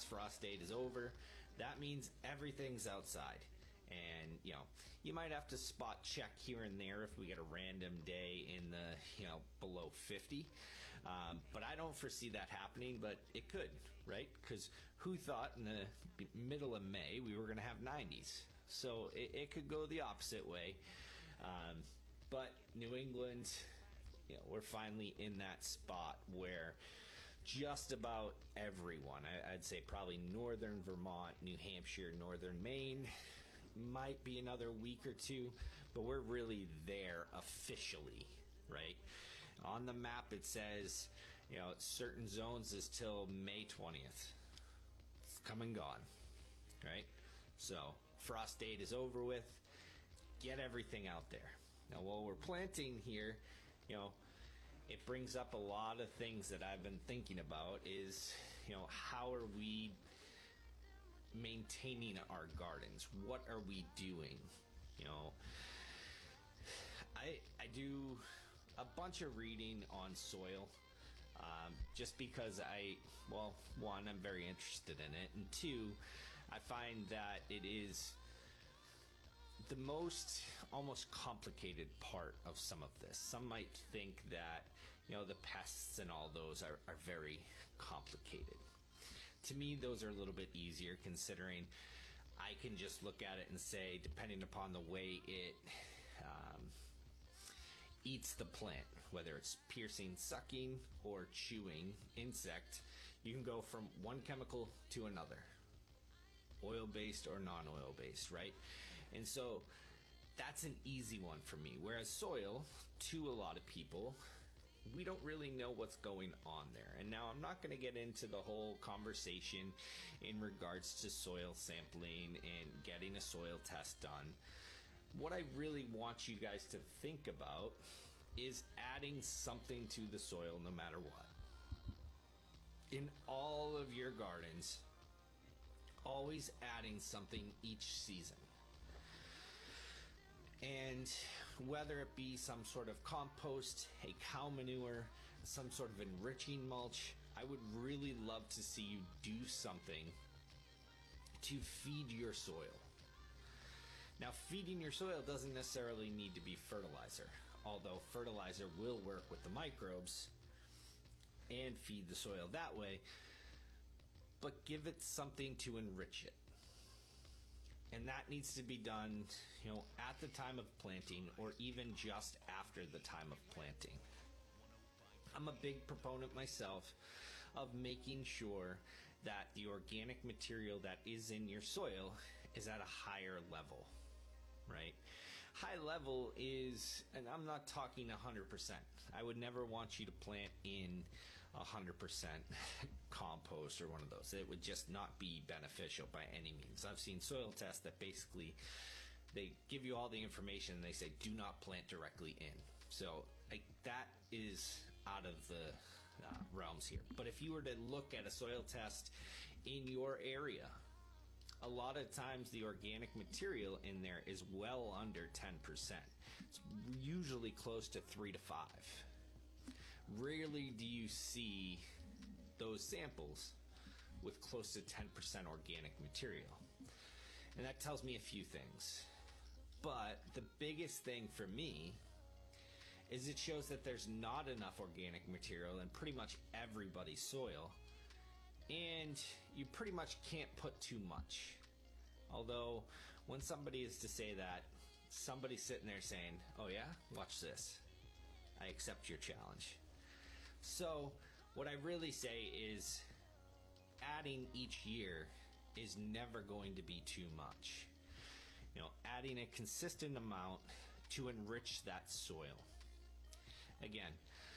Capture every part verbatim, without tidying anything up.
last frost date is over. That means everything's outside. And, you know, you might have to spot check here and there if we get a random day in the, you know, below fifty. Um, but I don't foresee that happening, but it could, right? Because who thought in the middle of May we were going to have nineties? So it, it could go the opposite way. Um, but New England, you know, we're finally in that spot where just about everyone, I, I'd say probably northern Vermont, New Hampshire, northern Maine, might be another week or two, but we're really there officially, right? On the map it says, you know, certain zones is till May twentieth. It's come and gone, right? So frost date is over with. Get everything out there. Now while we're planting here, you know, it brings up a lot of things that I've been thinking about is, you know, how are we maintaining our gardens? What are we doing? You know, I I do a bunch of reading on soil, um, just because I, well, one, I'm very interested in it, and two, I find that it is the most almost complicated part of some of this. Some might think that, you know, the pests and all those are, are very complicated. To me, those are a little bit easier, considering I can just look at it and say, depending upon the way it um, eats the plant, whether it's piercing, sucking, or chewing insect, you can go from one chemical to another, oil-based or non-oil-based, right? And so that's an easy one for me. Whereas soil, to a lot of people, we don't really know what's going on there. And now I'm not going to get into the whole conversation in regards to soil sampling and getting a soil test done. What I really want you guys to think about is adding something to the soil no matter what. In all of your gardens, always adding something each season. And whether it be some sort of compost, a cow manure, some sort of enriching mulch, I would really love to see you do something to feed your soil. Now, feeding your soil doesn't necessarily need to be fertilizer, although fertilizer will work with the microbes and feed the soil that way, but give it something to enrich it. And that needs to be done, you know, at the time of planting or even just after the time of planting. I'm a big proponent myself of making sure that the organic material that is in your soil is at a higher level, right? High level is, and I'm not talking one hundred percent. I would never want you to plant in one hundred percent compost or one of those. It would just not be beneficial by any means. I've seen soil tests that basically they give you all the information and they say do not plant directly in. So like, that is out of the uh, realms here. But if you were to look at a soil test in your area, a lot of times the organic material in there is well under ten percent. It's usually close to three to five. Rarely do you see those samples with close to ten percent organic material. And that tells me a few things. But the biggest thing for me is it shows that there's not enough organic material in pretty much everybody's soil, and you pretty much can't put too much. Although when somebody is to say that, somebody's sitting there saying, oh yeah, watch this, I accept your challenge. So what I really say is adding each year is never going to be too much. You know, adding a consistent amount to enrich that soil. Again,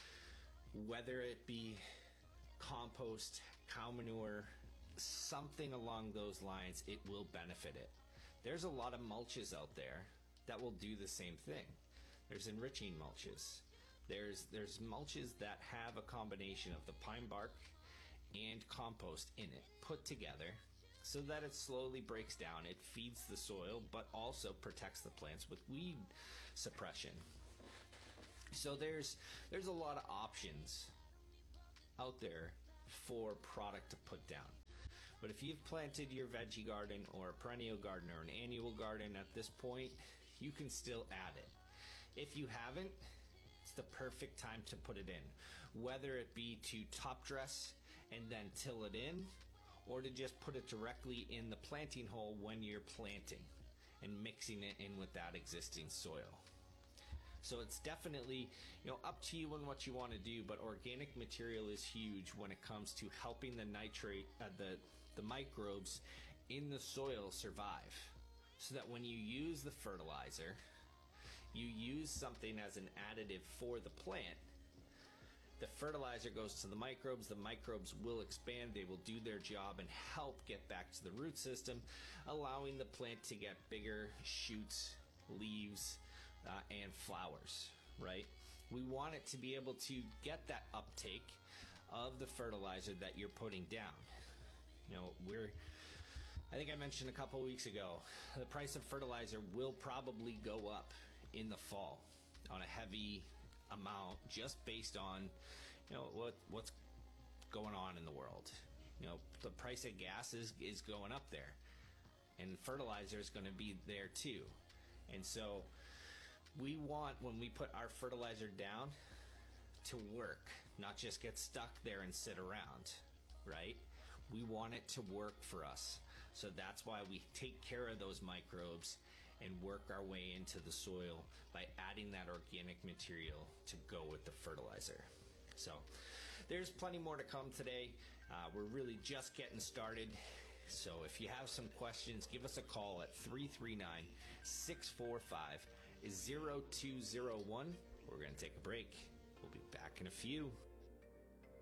whether it be compost, cow manure, something along those lines, it will benefit it. There's a lot of mulches out there that will do the same thing. There's enriching mulches. There's there's mulches that have a combination of the pine bark and compost in it put together so that it slowly breaks down. It feeds the soil but also protects the plants with weed suppression. So there's there's a lot of options out there for product to put down. But if you've planted your veggie garden or a perennial garden or an annual garden at this point, you can still add it. If you haven't, it's the perfect time to put it in, whether it be to top dress and then till it in, or to just put it directly in the planting hole when you're planting and mixing it in with that existing soil. So it's definitely, you know, up to you on what you want to do, but organic material is huge when it comes to helping the nitrate, uh, the, the microbes in the soil survive. So that when you use the fertilizer, you use something as an additive for the plant. The fertilizer goes to the microbes, the microbes will expand, they will do their job and help get back to the root system, allowing the plant to get bigger shoots, leaves, uh, and flowers, right? We want it to be able to get that uptake of the fertilizer that you're putting down. You know, we're, I think I mentioned a couple weeks ago, the price of fertilizer will probably go up in the fall on a heavy amount just based on, you know, what what's going on in the world. You know, the price of gas is, is going up there, and fertilizer is going to be there too. And so we want, when we put our fertilizer down, to work, not just get stuck there and sit around, right? We want it to work for us. So that's why we take care of those microbes and work our way into the soil by adding that organic material to go with the fertilizer. So there's plenty more to come today. Uh, we're really just getting started. So if you have some questions, give us a call at three three nine, six four five, zero two zero one. We're going to take a break. We'll be back in a few.